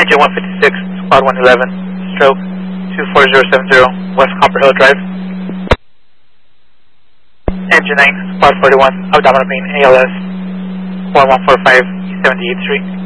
Engine 156, Squad 111, stroke 24070, West Copper Hill Drive. Engine 9, Squad 41, abdominal pain, ALS 4145, 78th Street.